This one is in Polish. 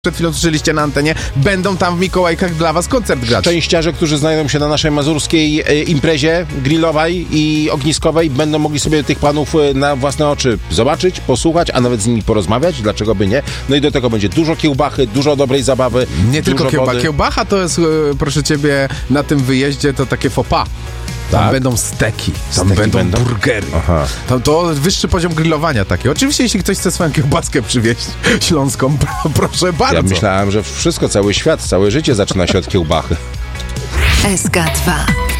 przed chwilą słyszeliście na antenie, będą tam w Mikołajkach dla was koncert grać. Szczęściarze, którzy znajdą się na naszej mazurskiej imprezie grillowej i ogniskowej, będą mogli sobie tych panów na własne oczy zobaczyć, posłuchać, a nawet z nimi porozmawiać, dlaczego by nie. No i do tego będzie dużo kiełbachy, dużo dobrej zabawy. Nie tylko kiełbacha to jest, proszę ciebie, na tym wyjeździe to takie faux pas. Tam Tak? będą steki, tam będą burgery. Aha. To wyższy poziom grillowania taki. Oczywiście, jeśli ktoś chce swoją kiełbaskę przywieźć śląską, proszę bardzo. Ja myślałem, że wszystko, cały świat, całe życie zaczyna się od kiełbachy. SK2